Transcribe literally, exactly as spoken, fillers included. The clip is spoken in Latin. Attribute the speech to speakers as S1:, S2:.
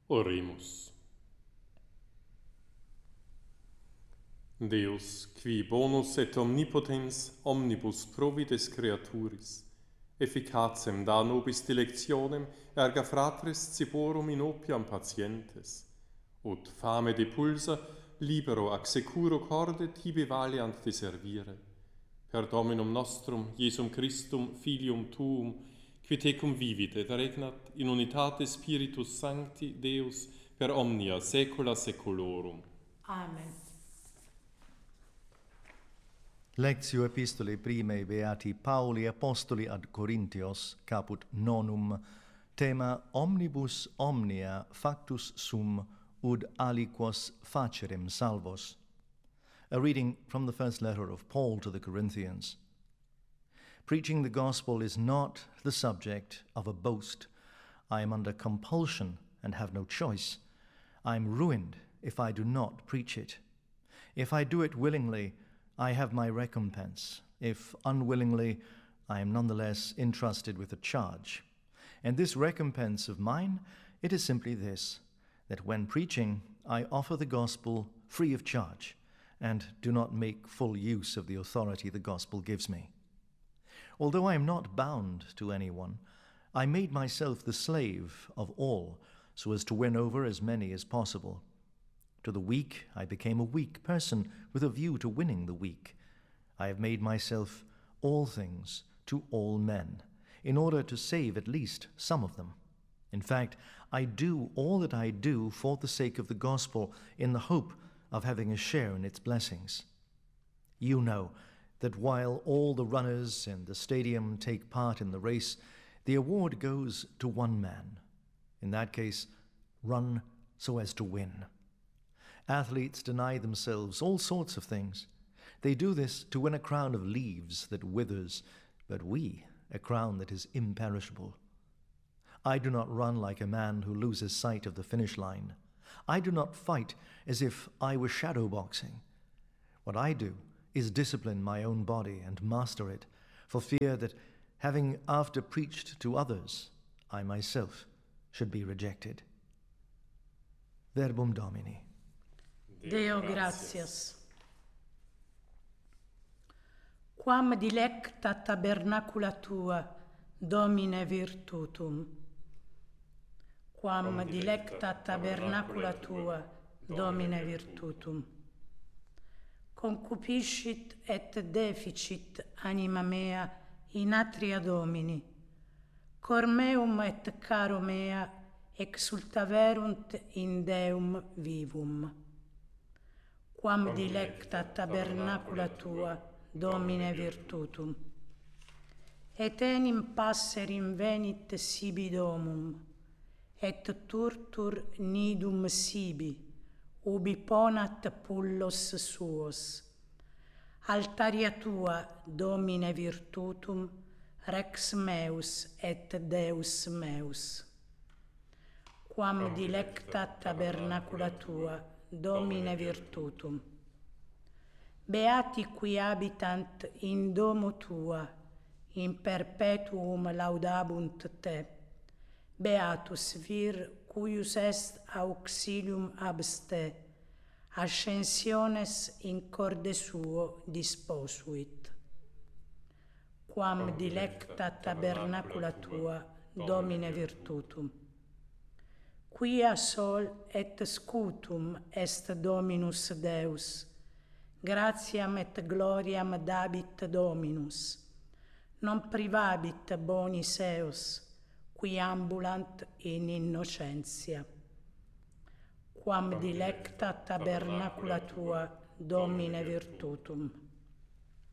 S1: Oremus. Deus, qui bonus et omnipotens omnibus provides creaturis, efficacem da nobis dilectionem erga fratres ciborum in opiam patientes, ut fame de pulsa libero ac securo corde tibi valiant de servire, per Dominum nostrum, Iesum Christum, Filium Tuum, qui tecum vivit et regnat in unitate Spiritus Sancti Deus per omnia saecula saeculorum.
S2: Amen.
S3: Lectio epistolae primae beati Pauli apostoli ad Corinthios caput nonum, tema omnibus omnia factus sum ud aliquos facerem salvos. A reading from the first letter of Paul to the Corinthians. Preaching the gospel is not the subject of a boast. I am under compulsion and have no choice. I am ruined if I do not preach it. If I do it willingly, I have my recompense. If unwillingly, I am nonetheless entrusted with a charge. And this recompense of mine, it is simply this, that when preaching, I offer the gospel free of charge, and do not make full use of the authority the gospel gives me. Although I am not bound to anyone, I made myself the slave of all, so as to win over as many as possible. To the weak, I became a weak person with a view to winning the weak. I have made myself all things to all men, in order to save at least some of them. In fact, I do all that I do for the sake of the gospel, in the hope of having a share in its blessings. You know that while all the runners in the stadium take part in the race, the award goes to one man. In that case, run so as to win. Athletes deny themselves all sorts of things. They do this to win a crown of leaves that withers, but we, a crown that is imperishable. I do not run like a man who loses sight of the finish line. I do not fight as if I were shadow boxing. What I do is discipline my own body and master it, for fear that, having after preached to others, I myself should be rejected. Verbum Domini.
S2: Deo gratias. Quam dilecta tabernacula tua, Domine virtutum. Quam dilecta tabernacula tua, Domine virtutum. Concupiscit et deficit anima mea in atria Domini. Cor meum et caro mea exultaverunt in Deum vivum. Quam dilecta tabernacula tua, Domine virtutum. Et enim passerim venit sibi domum, et turtur nidum sibi, ubi ponat pullos suos. Altaria tua, Domine virtutum, rex meus et Deus meus. Quam dilecta tabernacula tua, Domine virtutum. Beati qui habitant in domo tua, in perpetuum laudabunt te. Beatus vir cuius est auxilium abste, ascensiones in corde suo disposuit. Quam dilecta tabernacula tua, Domine virtutum. Quia sol et scutum est Dominus Deus, gratiam et gloriam dabit Dominus, non privabit bonis eos, qui ambulant in innocentia. Quam dilecta tabernacula tua, Domine virtutum.